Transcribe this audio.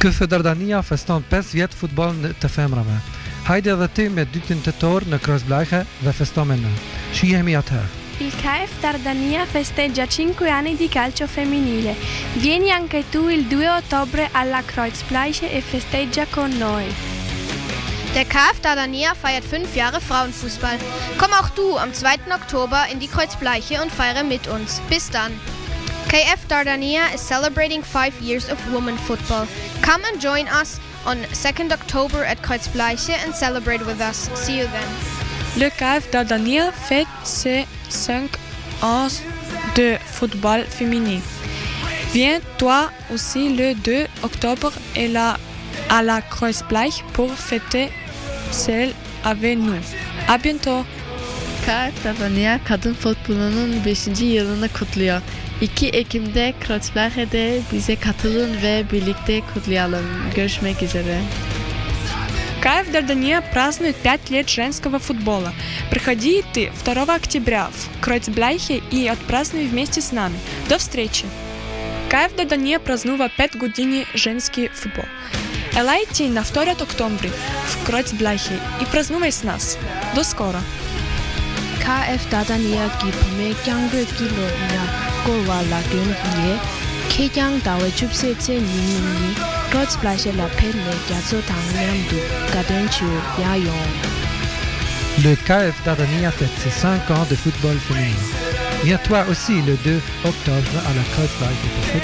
För Dardania förstår bäst vet fotboll تفهمرمه. هيدا ذاتي med dyten tetor na crossbleiche ve festomena. Sciemi at her. Il CAF Dardania festeggia 5 anni di calcio femminile. Vieni anche tu il 2 ottobre alla Kreuzbleiche e festeggia con noi. Der KF Dardania feiert 5 Jahre Frauenfußball. Komm auch du am 2. Oktober in die Kreuzbleiche und feiere mit uns. Bis dann. KF Dardania is celebrating 5 years of women football. Come and join us on 2nd October at Kreuzbleiche and celebrate with us. See you then. Le CAF Dardania fête ses 5 ans de football féminin. Viens toi aussi le 2 octobre à la Kreuzbleiche pour fêter celle avec nous. À bientôt. KF Dardania kadın futbolunun 5. yılını kutluyor. 2 Ekim'de Kreuzbleiche'de bize katılın ve birlikte kutlayalım. Görüşmek üzere. КФ Дардания празднует 5 лет женского футбола. Приходи и ты 2 октября в Кройцбляйхе и отпразднуй вместе с нами. До встречи! КФ Дардания празнува 5 години женски футбол. Елайте на 2 октомври в Кройцбляйхе и празнувай с нас. До скоро! KF Dardania ki pome kyangre ki lo nya ko wa la gyun ye ke kyang da we chup se che ni ni God splash la phe ne kya so tang nyam du garden chu ya yong. Le KF Dardania fête ses 5 ans de football féminin. Viens toi aussi le 2 octobre à la Kreuzbleiche pour